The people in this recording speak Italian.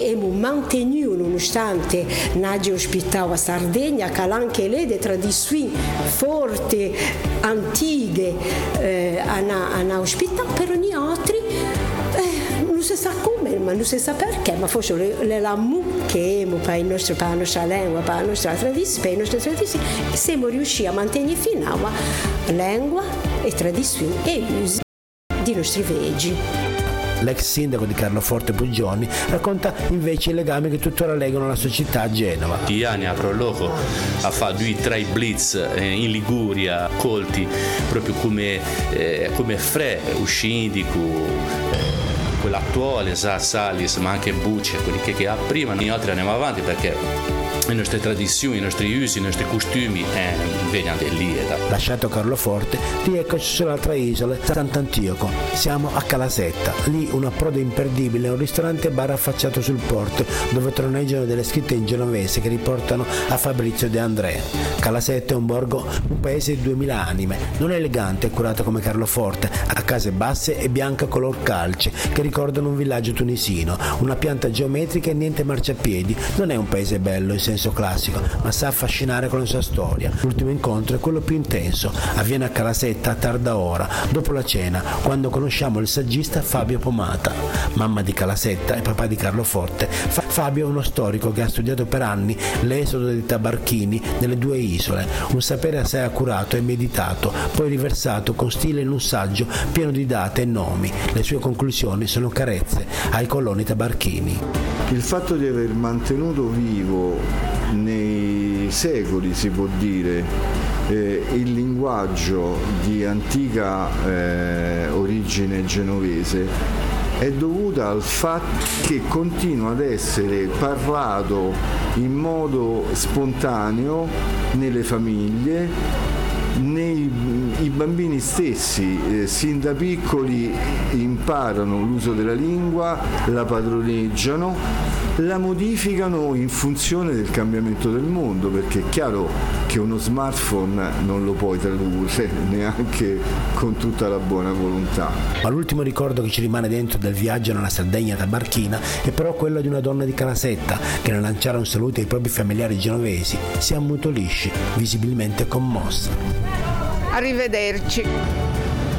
abbiamo mantenuto, nonostante Nagi ospitava a Sardegna, che anche lei delle tradizioni forti, antiche, hanno ospitato, per ogni altro non si sa come, ma non si sa perché, ma forse l'amore che abbiamo per la nostra lingua, per la nostra tradizione, siamo riusciti a mantenere fino alla lingua e tradizioni e usi dei nostri veggi. L'ex sindaco di Carloforte Pugioni racconta invece i legami che tuttora legano la sua città a Genova. Gli anni a prologo ha fatto 2 o 3 blitz in Liguria, colti proprio come Fre, uscindico, quello attuale, Salis, ma anche Bucce, quelli che ha prima. Noi altri andiamo avanti perché le nostre tradizioni, i nostri usi, i nostri costumi vengono da lì. Lasciato Carloforte, rieccoci sull'altra isola, Sant'Antioco. Siamo a Calasetta, lì un approdo imperdibile, un ristorante bar affacciato sul porto dove troneggiano delle scritte in genovese che riportano a Fabrizio De André. Calasetta è un borgo, un paese di 2000 anime, non è elegante e curato come Carloforte, ha case basse e bianche color calce che ricordano un villaggio tunisino, una pianta geometrica e niente marciapiedi. Non è un paese bello in senso classico, ma sa affascinare con la sua storia. L'ultimo incontro è quello più intenso, avviene a Calasetta a tarda ora, dopo la cena, quando conosciamo il saggista Fabio Pomata, mamma di Calasetta e papà di Carloforte. Fabio è uno storico che ha studiato per anni l'esodo dei tabarchini nelle 2 isole, un sapere assai accurato e meditato, poi riversato con stile in un saggio pieno di date e nomi. Le sue conclusioni sono carezze ai coloni tabarchini. Il fatto di aver mantenuto vivo nei secoli, si può dire, il linguaggio di antica origine genovese è dovuta al fatto che continua ad essere parlato in modo spontaneo nelle famiglie. I bambini stessi, sin da piccoli, imparano l'uso della lingua, la padroneggiano, la modificano in funzione del cambiamento del mondo, perché è chiaro che uno smartphone non lo puoi tradurre neanche con tutta la buona volontà. Ma l'ultimo ricordo che ci rimane dentro del viaggio nella Sardegna tabarchina è però quello di una donna di Calasetta che, nel lanciare un saluto ai propri familiari genovesi, si ammutolisce, visibilmente commossa. Arrivederci.